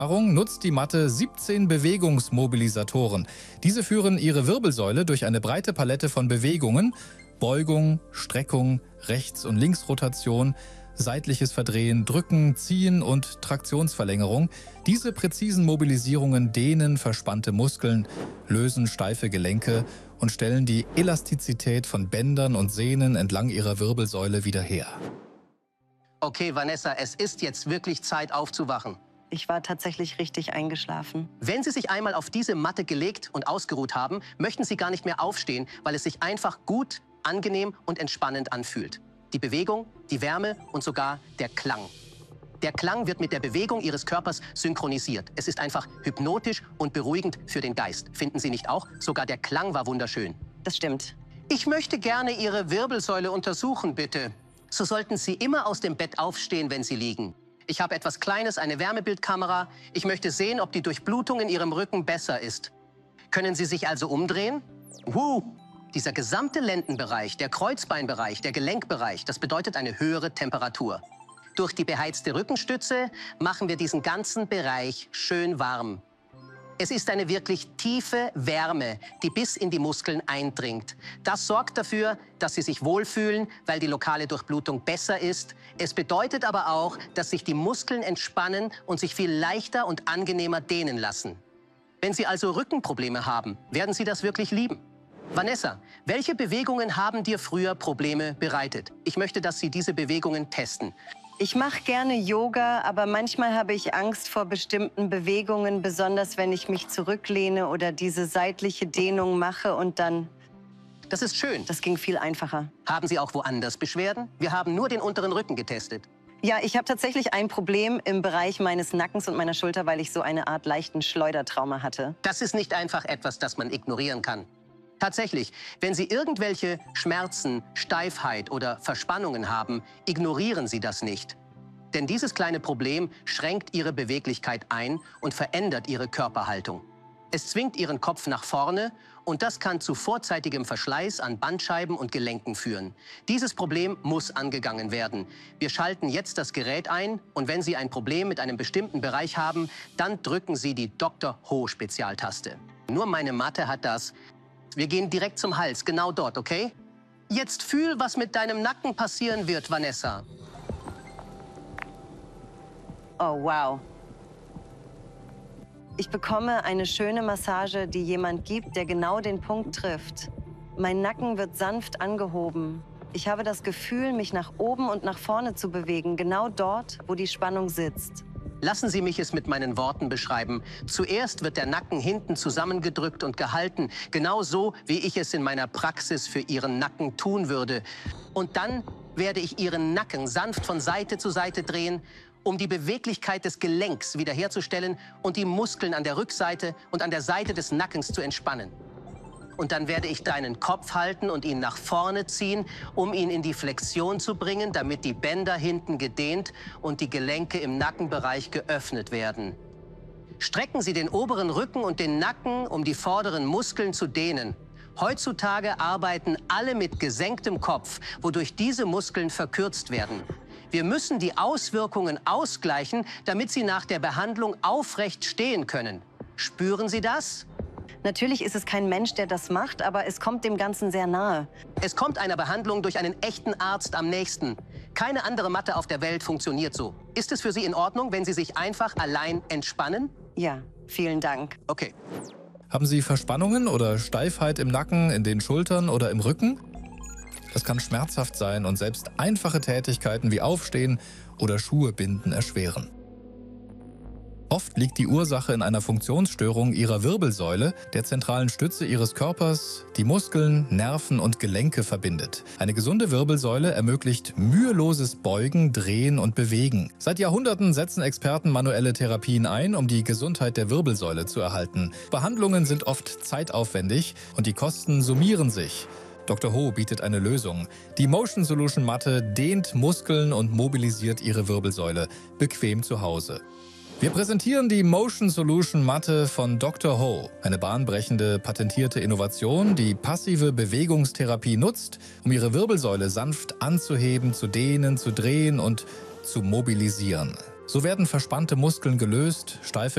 Nutzt die Matte 17 Bewegungsmobilisatoren. Diese führen ihre Wirbelsäule durch eine breite Palette von Bewegungen: Beugung, Streckung, Rechts- und Linksrotation, seitliches Verdrehen, Drücken, Ziehen und Traktionsverlängerung. Diese präzisen Mobilisierungen dehnen verspannte Muskeln, lösen steife Gelenke und stellen die Elastizität von Bändern und Sehnen entlang ihrer Wirbelsäule wieder her. Okay, Vanessa, es ist jetzt wirklich Zeit aufzuwachen. Ich war tatsächlich richtig eingeschlafen. Wenn Sie sich einmal auf diese Matte gelegt und ausgeruht haben, möchten Sie gar nicht mehr aufstehen, weil es sich einfach gut, angenehm und entspannend anfühlt. Die Bewegung, die Wärme und sogar der Klang. Der Klang wird mit der Bewegung Ihres Körpers synchronisiert. Es ist einfach hypnotisch und beruhigend für den Geist. Finden Sie nicht auch? Sogar der Klang war wunderschön. Das stimmt. Ich möchte gerne Ihre Wirbelsäule untersuchen, bitte. So sollten Sie immer aus dem Bett aufstehen, wenn Sie liegen. Ich habe etwas Kleines, eine Wärmebildkamera. Ich möchte sehen, ob die Durchblutung in Ihrem Rücken besser ist. Können Sie sich also umdrehen? Dieser gesamte Lendenbereich, der Kreuzbeinbereich, der Gelenkbereich, das bedeutet eine höhere Temperatur. Durch die beheizte Rückenstütze machen wir diesen ganzen Bereich schön warm. Es ist eine wirklich tiefe Wärme, die bis in die Muskeln eindringt. Das sorgt dafür, dass Sie sich wohlfühlen, weil die lokale Durchblutung besser ist. Es bedeutet aber auch, dass sich die Muskeln entspannen und sich viel leichter und angenehmer dehnen lassen. Wenn Sie also Rückenprobleme haben, werden Sie das wirklich lieben. Vanessa, welche Bewegungen haben dir früher Probleme bereitet? Ich möchte, dass Sie diese Bewegungen testen. Ich mache gerne Yoga, aber manchmal habe ich Angst vor bestimmten Bewegungen, besonders wenn ich mich zurücklehne oder diese seitliche Dehnung mache und dann... Das ist schön. Das ging viel einfacher. Haben Sie auch woanders Beschwerden? Wir haben nur den unteren Rücken getestet. Ja, ich habe tatsächlich ein Problem im Bereich meines Nackens und meiner Schulter, weil ich so eine Art leichten Schleudertrauma hatte. Das ist nicht einfach etwas, das man ignorieren kann. Tatsächlich, wenn Sie irgendwelche Schmerzen, Steifheit oder Verspannungen haben, ignorieren Sie das nicht. Denn dieses kleine Problem schränkt Ihre Beweglichkeit ein und verändert Ihre Körperhaltung. Es zwingt Ihren Kopf nach vorne und das kann zu vorzeitigem Verschleiß an Bandscheiben und Gelenken führen. Dieses Problem muss angegangen werden. Wir schalten jetzt das Gerät ein und wenn Sie ein Problem mit einem bestimmten Bereich haben, dann drücken Sie die Dr. Ho-Spezialtaste. Nur meine Matte hat das. Wir gehen direkt zum Hals, genau dort, okay? Jetzt fühl, was mit deinem Nacken passieren wird, Vanessa. Oh, wow. Ich bekomme eine schöne Massage, die jemand gibt, der genau den Punkt trifft. Mein Nacken wird sanft angehoben. Ich habe das Gefühl, mich nach oben und nach vorne zu bewegen, genau dort, wo die Spannung sitzt. Lassen Sie mich es mit meinen Worten beschreiben. Zuerst wird der Nacken hinten zusammengedrückt und gehalten, genau so, wie ich es in meiner Praxis für Ihren Nacken tun würde. Und dann werde ich Ihren Nacken sanft von Seite zu Seite drehen, um die Beweglichkeit des Gelenks wiederherzustellen und die Muskeln an der Rückseite und an der Seite des Nackens zu entspannen. Und dann werde ich deinen Kopf halten und ihn nach vorne ziehen, um ihn in die Flexion zu bringen, damit die Bänder hinten gedehnt und die Gelenke im Nackenbereich geöffnet werden. Strecken Sie den oberen Rücken und den Nacken, um die vorderen Muskeln zu dehnen. Heutzutage arbeiten alle mit gesenktem Kopf, wodurch diese Muskeln verkürzt werden. Wir müssen die Auswirkungen ausgleichen, damit Sie nach der Behandlung aufrecht stehen können. Spüren Sie das? Natürlich ist es kein Mensch, der das macht, aber es kommt dem Ganzen sehr nahe. Es kommt einer Behandlung durch einen echten Arzt am nächsten. Keine andere Matte auf der Welt funktioniert so. Ist es für Sie in Ordnung, wenn Sie sich einfach allein entspannen? Ja, vielen Dank. Okay. Haben Sie Verspannungen oder Steifheit im Nacken, in den Schultern oder im Rücken? Das kann schmerzhaft sein und selbst einfache Tätigkeiten wie Aufstehen oder Schuhe binden erschweren. Oft liegt die Ursache in einer Funktionsstörung Ihrer Wirbelsäule, der zentralen Stütze Ihres Körpers, die Muskeln, Nerven und Gelenke verbindet. Eine gesunde Wirbelsäule ermöglicht müheloses Beugen, Drehen und Bewegen. Seit Jahrhunderten setzen Experten manuelle Therapien ein, um die Gesundheit der Wirbelsäule zu erhalten. Behandlungen sind oft zeitaufwendig und die Kosten summieren sich. Dr. Ho bietet eine Lösung. Die Motion Solution Matte dehnt Muskeln und mobilisiert Ihre Wirbelsäule, bequem zu Hause. Wir präsentieren die Motion Solution Matte von Dr. Ho, eine bahnbrechende, patentierte Innovation, die passive Bewegungstherapie nutzt, um Ihre Wirbelsäule sanft anzuheben, zu dehnen, zu drehen und zu mobilisieren. So werden verspannte Muskeln gelöst, steife